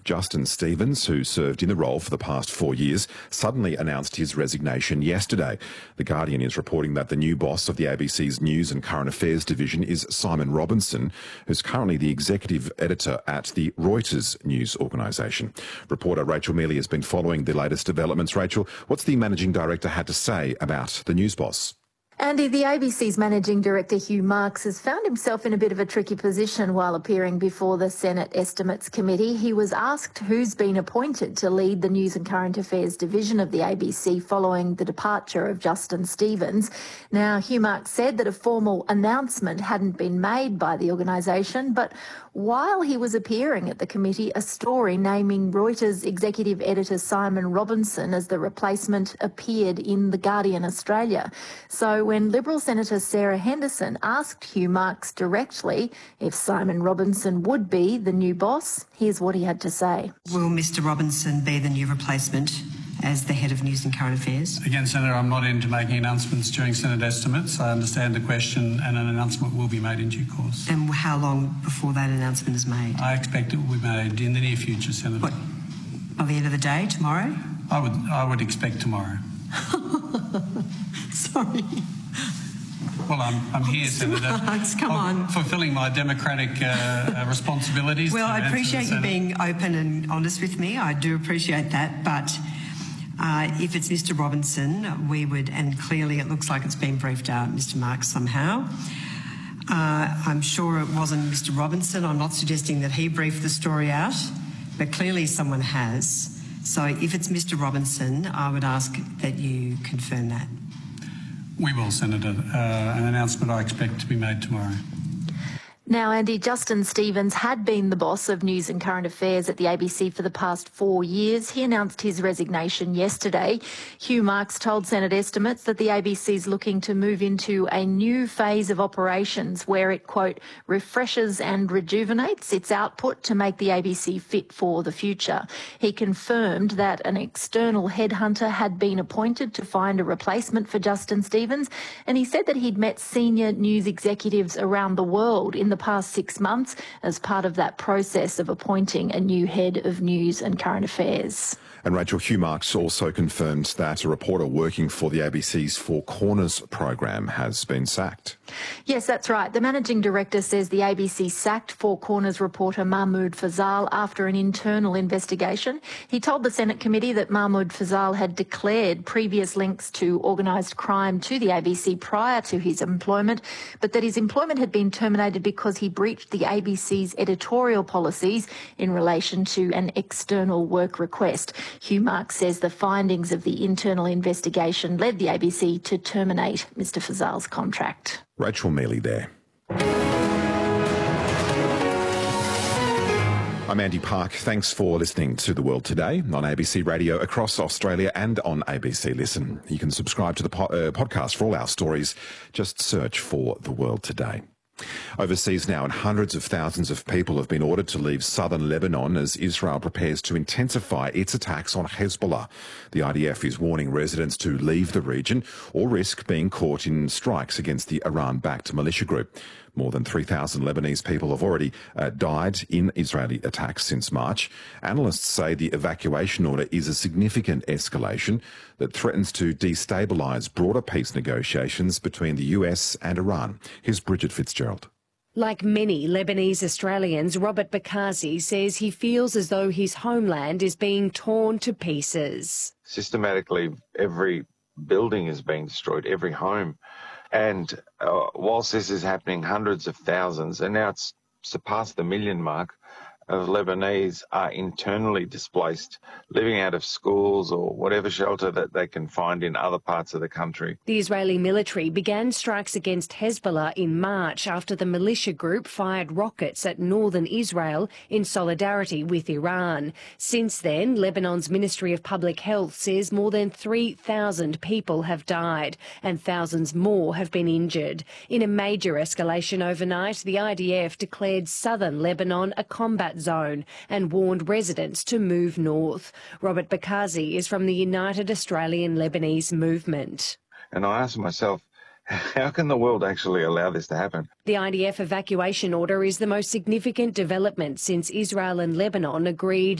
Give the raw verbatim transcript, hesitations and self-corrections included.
Justin Stevens, who served in the role for the past four years, suddenly announced his resignation yesterday. The Guardian is reporting that the new boss of the A B C's News and Current Affairs division is Simon Robinson, who's currently the executive editor at the Reuters news organisation. Reporter Rachel Mealy has been following the latest developments. Rachel, what's the managing director had to say about the news boss? Andy, the A B C's Managing Director Hugh Marks has found himself in a bit of a tricky position while appearing before the Senate Estimates Committee. He was asked who's been appointed to lead the News and Current Affairs division of the A B C following the departure of Justin Stevens. Now, Hugh Marks said that a formal announcement hadn't been made by the organisation, but while he was appearing at the committee, a story naming Reuters executive editor Simon Robinson as the replacement appeared in The Guardian Australia. So when Liberal Senator Sarah Henderson asked Hugh Marks directly if Simon Robinson would be the new boss, here's what he had to say. Will Mr Robinson be the new replacement as the head of News and Current Affairs? Again, Senator, I'm not into making announcements during Senate estimates. I understand the question and an announcement will be made in due course. And how long before that announcement is made? I expect it will be made in the near future, Senator. What, by the end of the day, tomorrow? I would, I would expect tomorrow. Sorry. Well, I'm, I'm here, Senator. Come on. Fulfilling my democratic uh, responsibilities. Well, I appreciate you being open and honest with me. I do appreciate that. But uh, if it's Mr Robinson, we would, and clearly it looks like it's been briefed out, Mr Marks, somehow. Uh, I'm sure it wasn't Mr Robinson. I'm not suggesting that he briefed the story out, but clearly someone has. So if it's Mr Robinson, I would ask that you confirm that. We will, Senator. Uh, an announcement I expect to be made tomorrow. Now, Andy, Justin Stevens had been the boss of News and Current Affairs at the A B C for the past four years. He announced his resignation yesterday. Hugh Marks told Senate Estimates that the A B C is looking to move into a new phase of operations where it, quote, refreshes and rejuvenates its output to make the A B C fit for the future. He confirmed that an external headhunter had been appointed to find a replacement for Justin Stevens, and he said that he'd met senior news executives around the world in the past six months as part of that process of appointing a new head of News and Current Affairs. And Rachel, Hugh Marks also confirmed that a reporter working for the A B C's Four Corners program has been sacked. Yes, that's right. The managing director says the A B C sacked Four Corners reporter Mahmoud Fazal after an internal investigation. He told the Senate committee that Mahmoud Fazal had declared previous links to organised crime to the A B C prior to his employment, but that his employment had been terminated because he breached the A B C's editorial policies in relation to an external work request. Hugh Marks says the findings of the internal investigation led the A B C to terminate Mr Fazal's contract. Rachel Mealy there. I'm Andy Park. Thanks for listening to The World Today on A B C Radio across Australia and on A B C Listen. You can subscribe to the po- uh, podcast for all our stories. Just search for The World Today. Overseas now, and hundreds of thousands of people have been ordered to leave southern Lebanon as Israel prepares to intensify its attacks on Hezbollah. The I D F is warning residents to leave the region or risk being caught in strikes against the Iran-backed militia group. More than three thousand Lebanese people have already uh, died in Israeli attacks since March. Analysts say the evacuation order is a significant escalation that threatens to destabilise broader peace negotiations between the U S and Iran. Here's Bridget Fitzgerald. Like many Lebanese Australians, Robert Bakazi says he feels as though his homeland is being torn to pieces. Systematically, every building is being destroyed, every home. And uh, whilst this is happening, hundreds of thousands, and now it's surpassed the million mark, of Lebanese are internally displaced, living out of schools or whatever shelter that they can find in other parts of the country. The Israeli military began strikes against Hezbollah in March after the militia group fired rockets at northern Israel in solidarity with Iran. Since then, Lebanon's Ministry of Public Health says more than three thousand people have died and thousands more have been injured. In a major escalation overnight, the I D F declared southern Lebanon a combat zone and warned residents to move north. Robert Bakazi is from the United Australian Lebanese Movement. And I asked myself, how can the world actually allow this to happen? The I D F evacuation order is the most significant development since Israel and Lebanon agreed